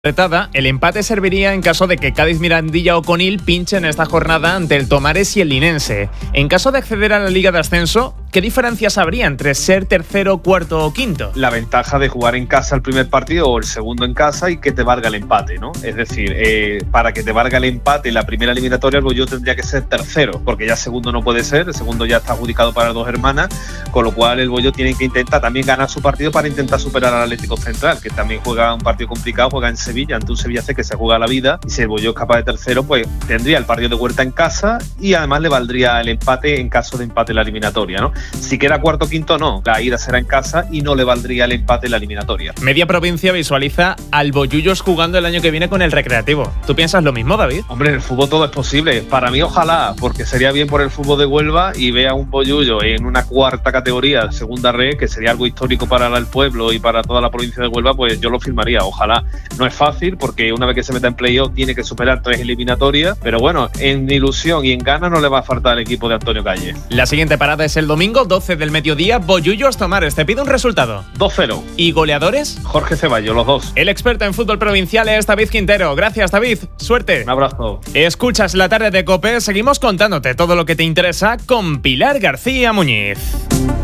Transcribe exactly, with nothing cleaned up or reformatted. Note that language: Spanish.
El empate serviría en caso de que Cádiz, Mirandilla o Conil pinchen esta jornada ante el Tomares y el Linense. En caso de acceder a la Liga de Ascenso, ¿qué diferencias habría entre ser tercero, cuarto o quinto? La ventaja de jugar en casa el primer partido o el segundo en casa y que te valga el empate, ¿no? Es decir, eh, para que te valga el empate en la primera eliminatoria, el Bolló tendría que ser tercero, porque ya segundo no puede ser, el segundo ya está adjudicado para dos hermanas, con lo cual el Bolló tiene que intentar también ganar su partido para intentar superar al Atlético Central, que también juega un partido complicado, juega en Sevilla, ante un Sevilla C que se juega la vida, y si el Bolló es capaz de tercero, pues tendría el partido de vuelta en casa y además le valdría el empate en caso de empate en la eliminatoria, ¿no? Si queda cuarto o quinto, no, la ida será en casa y no le valdría el empate en la eliminatoria. Media provincia visualiza al Bollullos jugando el año que viene con el Recreativo. ¿Tú piensas lo mismo, David? Hombre, en el fútbol todo es posible. Para mí, ojalá, porque sería bien por el fútbol de Huelva y vea un Bollullo en una cuarta categoría, segunda red, que sería algo histórico para el pueblo y para toda la provincia de Huelva, pues yo lo firmaría, ojalá. No es fácil, porque una vez que se meta en playoff tiene que superar tres eliminatorias, pero bueno, en ilusión y en ganas no le va a faltar al equipo de Antonio Calle. La siguiente parada es el domingo, doce del mediodía, Bollullos Tomares. Te pido un resultado. dos cero. ¿Y goleadores? Jorge Ceballos, los dos. El experto en fútbol provincial es David Quintero. Gracias, David. Suerte. Un abrazo. Escuchas La Tarde de COPE. Seguimos contándote todo lo que te interesa con Pilar García Muñiz.